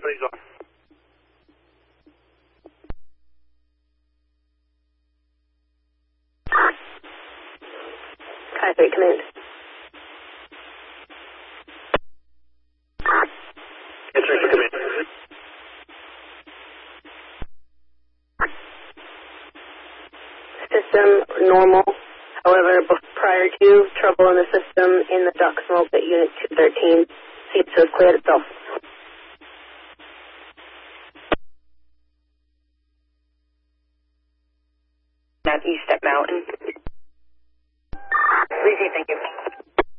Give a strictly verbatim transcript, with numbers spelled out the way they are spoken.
Please on. Kai three, command. Answering for command. System normal. However, prior to trouble in the system in the duct smoke at Unit two thirteen seems to have cleared itself. At East Step Mountain. Repeat, thank you.